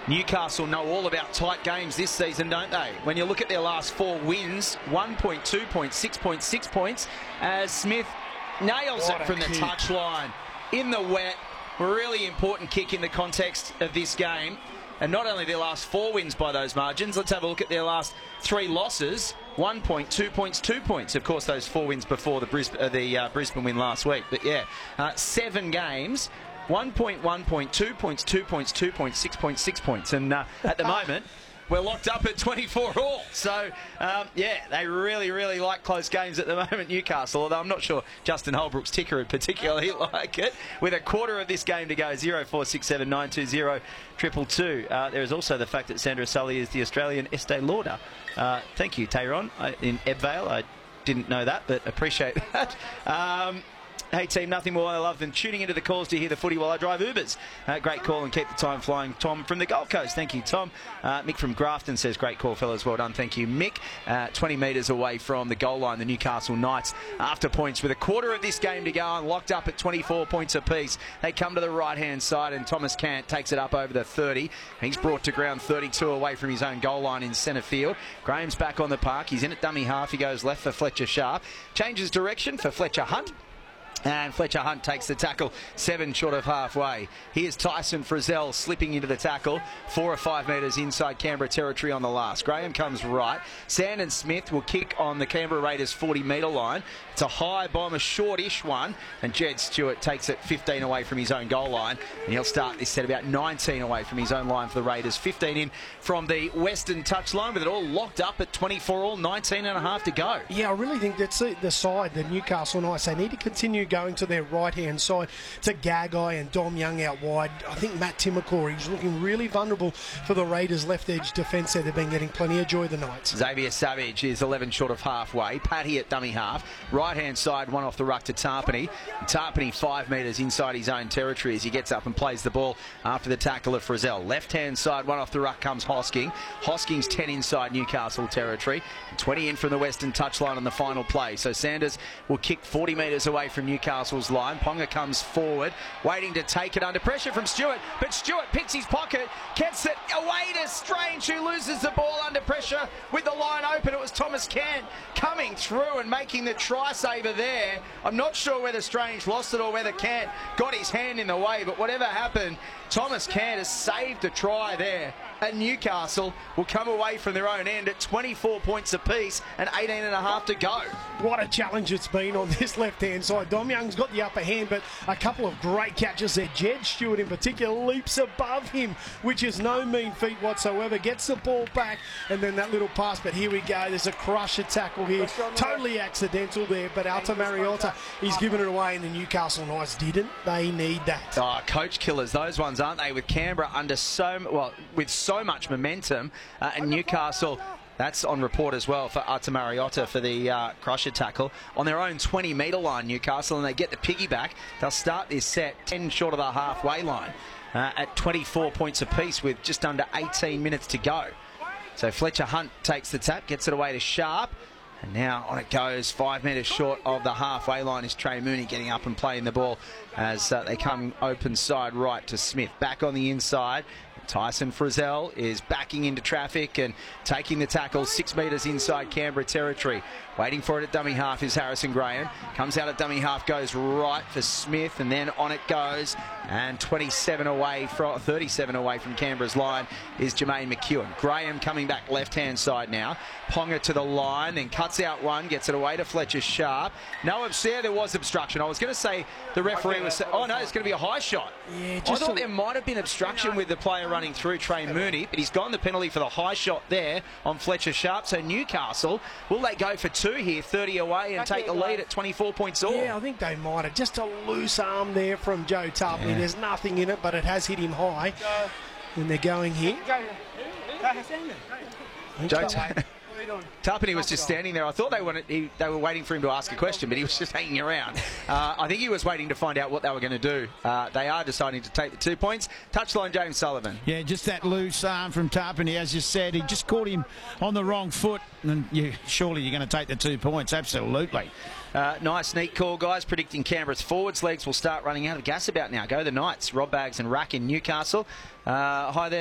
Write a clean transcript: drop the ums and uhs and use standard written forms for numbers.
Newcastle know all about tight games this season, don't they? When you look at their last 4 wins, 1.2 points, 6.6 points, as Smith nails it from the touchline in the wet. Really important kick in the context of this game. And not only their last 4 wins by those margins, let's have a look at their last 3 losses. 1 point, 2 points, 2 points. Of course, those 4 wins before the Brisbane win last week. But yeah, 7 games. 1 point, 1 point, 2 points, 2 points, 2 points, 6.6 points. And at the moment, we're locked up at 24 all. So, yeah, they really, really like close games at the moment, Newcastle, although I'm not sure Justin Holbrook's ticker would particularly like it. With a quarter of this game to go, 0467 920 222. There is also the fact that Sandra Sully is the Australian Estee Lauder. Thank you, Tayron, in Ebbvale. I didn't know that, but appreciate that. Hey team, nothing more I love than tuning into the calls to hear the footy while I drive Ubers. Great call and keep the time flying. Tom from the Gold Coast, thank you Tom. Mick from Grafton says great call fellas, well done, thank you Mick. 20 metres away from the goal line, the Newcastle Knights after points with a quarter of this game to go and locked up at 24 points apiece. They come to the right hand side and Thomas Cant takes it up over the 30. He's brought to ground 32 away from his own goal line in centre field. Graham's back on the park, he's in at dummy half, he goes left for Fletcher Sharp, changes direction for Fletcher Hunt. And Fletcher Hunt takes the tackle 7 short of halfway. Here's Tyson Frizzell slipping into the tackle 4 or 5 metres inside Canberra territory on the last. Graham comes right. Sandon Smith will kick on the Canberra Raiders 40 metre line. It's a high bomb, a shortish one, and Jed Stewart takes it 15 away from his own goal line, and he'll start this set about 19 away from his own line for the Raiders. 15 in from the western touchline with it all locked up at 24 all, 19 and a half to go. Yeah, I really think that's the side, the Newcastle Knights, they need to continue going to their right-hand side to Gagai and Dom Young out wide. I think Matt Timokori, he's looking really vulnerable for the Raiders' left edge defence there. They've been getting plenty of joy the Knights. Xavier Savage is 11 short of halfway. Paddy at dummy half. Right-hand side, one off the ruck to Tarpany. Tarpany 5 metres inside his own territory as he gets up and plays the ball after the tackle of Frizzell. Left-hand side, one off the ruck comes Hosking. Hosking's 10 inside Newcastle territory. 20 in from the western touchline on the final play. So Sanders will kick 40 metres away from Newcastle's line. Ponga comes forward, waiting to take it under pressure from Stewart, but Stewart picks his pocket, gets it away to Strange, who loses the ball under pressure with the line open. It was Thomas Cant coming through and making the try saver there. I'm not sure whether Strange lost it or whether Cant got his hand in the way, but whatever happened, Thomas Cant has saved a try there, and Newcastle will come away from their own end at 24 points apiece and 18 and a half to go. What a challenge it's been on this left-hand side. Dom Young's got the upper hand, but a couple of great catches there. Jed Stewart in particular leaps above him, which is no mean feat whatsoever. Gets the ball back, and then that little pass, but here we go. There's a crusher tackle here. Totally accidental there, but Alta Mariota, he's given it away, and the Newcastle Knights didn't. They need that. Oh, coach killers, those ones, aren't they? With Canberra under with so much momentum, and Newcastle, that's on report as well for Alta Mariota for the crusher tackle on their own 20 metre line, Newcastle, and they get the piggyback. They'll start this set 10 short of the halfway line at 24 points apiece with just under 18 minutes to go. So Fletcher Hunt takes the tap, gets it away to Sharp, and now on it goes. 5 metres short of the halfway line is Trey Mooney getting up and playing the ball as they come open side right to Smith. Back on the inside, Tyson Frizzell is backing into traffic and taking the tackle 6 metres inside Canberra territory. Waiting for it at dummy half is Harrison Graham. Comes out at dummy half, goes right for Smith, and then on it goes. And 37 away from 37 away from Canberra's line is Jermaine McEwen. Graham coming back left-hand side now. Ponga to the line, then cuts out one, gets it away to Fletcher Sharp. No, there was obstruction. I was going to say the referee was... Oh, no, it's going to be a high shot. Yeah, I thought there might have been obstruction with the player running through Trey Mooney, but he's gotten the penalty for the high shot there on Fletcher Sharp. So Newcastle, will they go for 2 here, 30 away, and take the lead at 24 points all? Yeah, I think they might have. Just a loose arm there from Joe Tarpley. Yeah. There's nothing in it, but it has hit him high. And they're going here. Joe Tarpany was just standing there. I thought they were waiting for him to ask a question, but he was just hanging around. I think he was waiting to find out what they were going to do. They are deciding to take the 2 points. Touchline, James Sullivan. Yeah, just that loose arm from Tarpany, as you said. He just caught him on the wrong foot, and surely you're going to take the 2 points. Absolutely. Nice, neat call, guys. Predicting Canberra's forwards legs will start running out of gas about now. Go the Knights. Rob Baggs and Rack in Newcastle. Hi there.